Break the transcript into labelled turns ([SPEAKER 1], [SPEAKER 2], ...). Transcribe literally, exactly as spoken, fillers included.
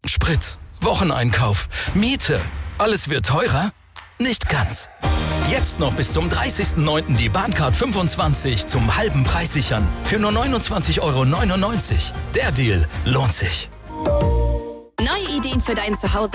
[SPEAKER 1] Sprit, Wocheneinkauf, Miete. Alles wird teurer? Nicht ganz. Jetzt noch bis zum dreißigsten neunten die Bahncard fünfundzwanzig zum halben Preis sichern. Für nur neunundzwanzig Euro neunundneunzig. Der Deal lohnt sich.
[SPEAKER 2] Neue Ideen für dein Zuhause